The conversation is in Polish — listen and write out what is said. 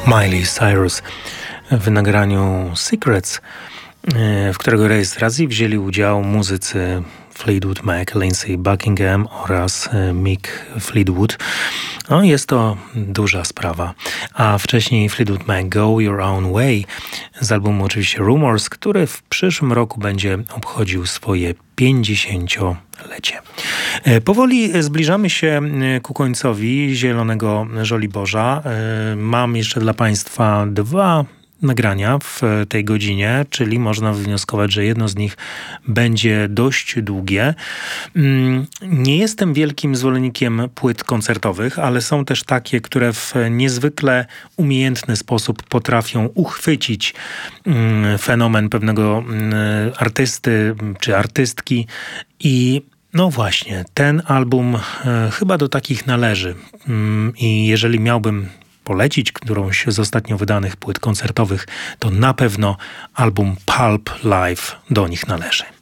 Miley Cyrus w nagraniu Secrets, w którego rejestracji wzięli udział muzycy Fleetwood Mac, Lindsey Buckingham oraz Mick Fleetwood. No, jest to duża sprawa. A wcześniej Fleetwood Mac Go Your Own Way z albumu oczywiście Rumors, który w przyszłym roku będzie obchodził swoje 50-lecie. Powoli zbliżamy się ku końcowi Zielonego Żoliborza. Mam jeszcze dla Państwa dwa nagrania w tej godzinie, czyli można wywnioskować, że jedno z nich będzie dość długie. Nie jestem wielkim zwolennikiem płyt koncertowych, ale są też takie, które w niezwykle umiejętny sposób potrafią uchwycić fenomen pewnego artysty czy artystki i no właśnie, ten album chyba do takich należy. I jeżeli miałbym polecić którąś z ostatnio wydanych płyt koncertowych, to na pewno album Pulp Live do nich należy.